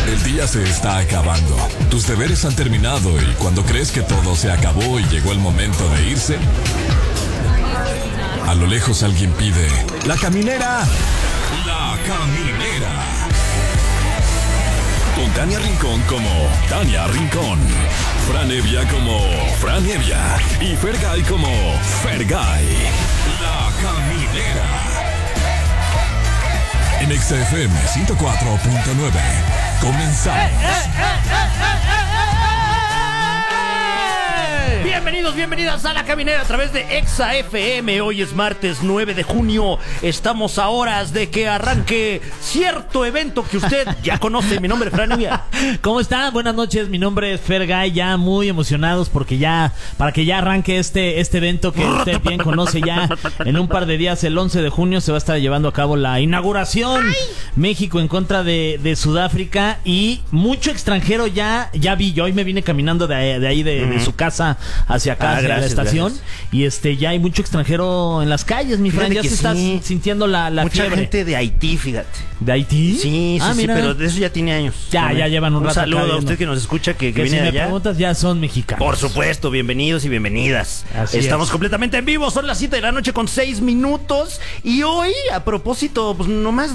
El día se está acabando. Tus deberes han terminado y cuando crees que todo se acabó y llegó el momento de irse, a lo lejos alguien pide: ¡La caminera! ¡La caminera! Con Tania Rincón como Tania Rincón, Fran Evia como Fran Evia y Fergay como Fergay. La caminera. En XFM 104.9. Comenzamos. Bienvenidas a La Caminera a través de Exa FM. Hoy es martes 9 de junio. Estamos a horas de que arranque cierto evento que usted ya conoce. Mi nombre es Fran Evia. ¿Cómo está? Buenas noches, mi nombre es Fergay. Ya muy emocionados porque para que ya arranque este evento que usted bien conoce. Ya en un par de días, el 11 de junio, se va a estar llevando a cabo la inauguración. México en contra de Sudáfrica. Y mucho extranjero ya vi. Yo hoy me vine caminando de ahí de su casa hacia acá, hacia la estación, gracias. Y ya hay mucho extranjero en las calles, mi Fran. Ya se está sintiendo la mucha fiebre. Gente de Haití, fíjate. ¿De Haití? Sí, pero de eso ya tiene años. Ya llevan un rato. Un saludo acá a usted que nos escucha, que viene si de me allá. Preguntas, ya son mexicanos. Por supuesto, bienvenidos y bienvenidas. Estamos completamente en vivo, son las 7 de la noche con 6 minutos. Y hoy, a propósito, pues nomás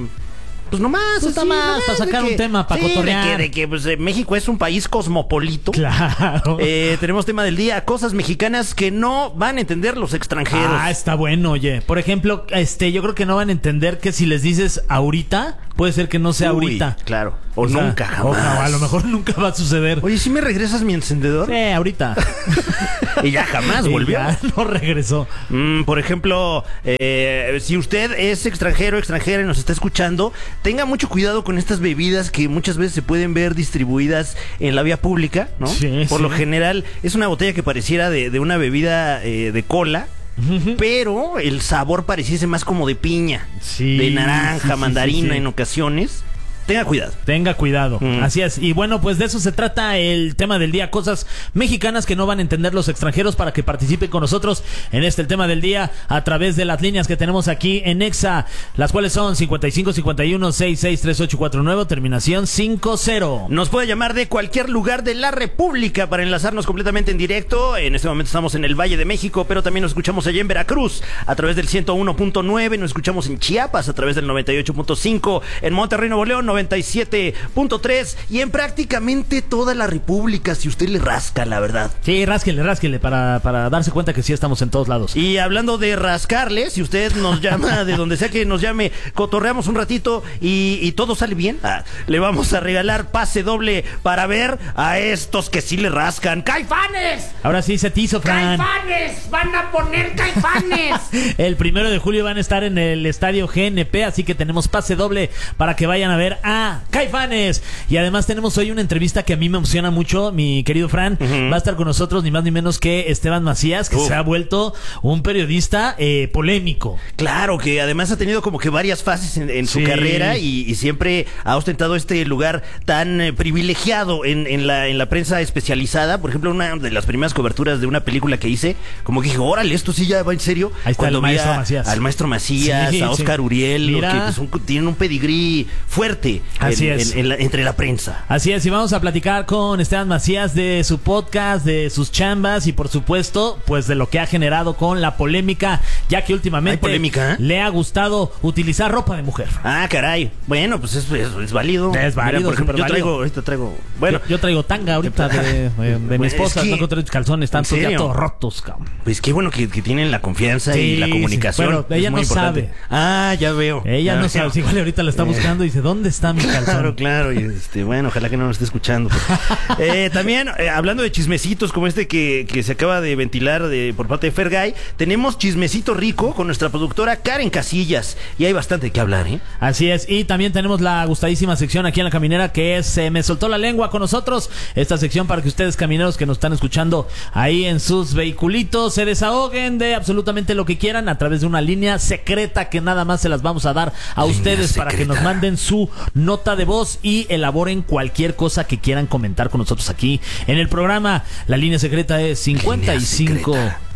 para sacar un tema, para cotorrear. De que México es un país cosmopolito. Claro. Tenemos tema del día: cosas mexicanas que no van a entender los extranjeros. Está bueno, oye. Por ejemplo, yo creo que no van a entender que si les dices ahorita, puede ser que no sea ahorita. Claro. O nunca, jamás. A lo mejor nunca va a suceder. Oye, ¿sí me regresas mi encendedor? Sí, ahorita. Y ya jamás volvió. Ya no regresó. Por ejemplo, si usted es extranjera y nos está escuchando, tenga mucho cuidado con estas bebidas que muchas veces se pueden ver distribuidas en la vía pública, ¿no? Sí, Por lo general, es una botella que pareciera de una bebida de cola. Pero el sabor pareciese más como de piña, de naranja, mandarina en ocasiones. Tenga cuidado. Así es. Y bueno, pues de eso se trata el tema del día: cosas mexicanas que no van a entender los extranjeros, para que participen con nosotros en el tema del día a través de las líneas que tenemos aquí en Exa, las cuales son 5551-663849, terminación 50. Nos puede llamar de cualquier lugar de la República para enlazarnos completamente en directo. En este momento estamos en el Valle de México, pero también nos escuchamos allá en Veracruz a través del 101.9, nos escuchamos en Chiapas a través del 98.5, en Monterrey, Nuevo León 97.3 y en prácticamente toda la República, si usted le rasca, la verdad. Sí, rásquele para darse cuenta que sí estamos en todos lados. Y hablando de rascarle, si usted nos llama de donde sea que nos llame, cotorreamos un ratito y todo sale bien, le vamos a regalar pase doble para ver a estos que sí le rascan. ¡Caifanes! Ahora sí se te hizo, Fran. ¡Caifanes! ¡Van a poner Caifanes! El 1 de julio van a estar en el estadio GNP, así que tenemos pase doble para que vayan a ver a Caifanes. Y además tenemos hoy una entrevista que a mí me emociona mucho, mi querido Fran. Va a estar con nosotros ni más ni menos que Esteban Macías, que se ha vuelto un periodista polémico. Claro, que además ha tenido como que varias fases en su carrera y siempre ha ostentado este lugar tan privilegiado en la prensa especializada. Por ejemplo, una de las primeras coberturas de una película que hice, como que dije, órale, esto sí ya va en serio. Ahí está el maestro Macías. Al maestro Macías, a Oscar Uriel, que tienen un pedigrí fuerte entre la prensa. Así es, y vamos a platicar con Esteban Macías de su podcast, de sus chambas y por supuesto, pues de lo que ha generado con la polémica, ya que últimamente le ha gustado utilizar ropa de mujer. Ah, caray. Bueno, pues es válido. Es válido. Mira, por ejemplo, ahorita traigo. Bueno, yo traigo tanga ahorita de mi esposa, no encontré calzones, están ya todos rotos, cabrón. Pues qué bueno que tienen la confianza y la comunicación. Pero ella no sabe. Ya veo. Ella no sabe. Igual ahorita la está buscando y dice, ¿dónde está mi calzón? Claro. Y bueno, ojalá que no nos esté escuchando. También, hablando de chismecitos como este que se acaba de ventilar por parte de Fergay, tenemos chismecito rico con nuestra productora Karen Casillas. Y hay bastante que hablar, ¿eh? Así es. Y también tenemos la gustadísima sección aquí en La Caminera, que es Me Soltó la Lengua con nosotros. Esta sección para que ustedes, camineros que nos están escuchando ahí en sus vehiculitos, se desahoguen de absolutamente lo que quieran a través de una línea secreta que nada más se las vamos a dar a ustedes para que nos manden su nota de voz y elaboren cualquier cosa que quieran comentar con nosotros aquí en el programa. La línea secreta es 55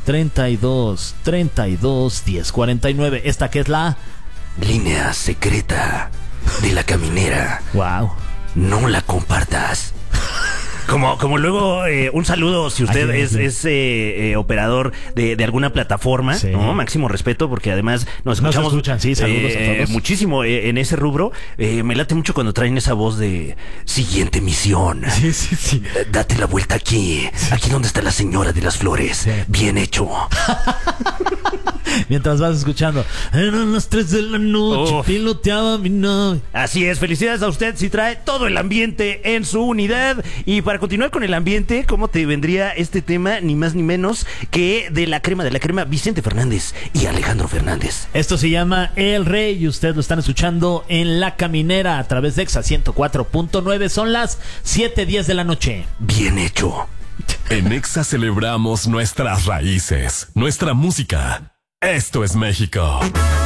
32 32 10 49. Esta que es la línea secreta de La Caminera. Wow. no la compartas. Como luego, un saludo si usted es operador de alguna plataforma, Sí. ¿no? Máximo respeto, porque además nos Nos escuchamos escuchan, sí, saludos a todos. muchísimo en ese rubro. Me late mucho cuando traen esa voz de siguiente misión. Sí. Date la vuelta aquí. Aquí donde está la señora de las flores. Sí. Bien hecho. Mientras vas escuchando, eran las 3 de la noche, Uf. piloteaba mi nave. Así es, felicidades a usted si trae todo el ambiente en su unidad. Y para continuar con el ambiente, ¿cómo te vendría este tema? Ni más ni menos que de la crema, Vicente Fernández y Alejandro Fernández. Esto se llama El Rey y ustedes lo están escuchando en La Caminera a través de Exa 104.9. Son las 7:10 de la noche. Bien hecho. En Exa celebramos nuestras raíces, nuestra música. Esto es México.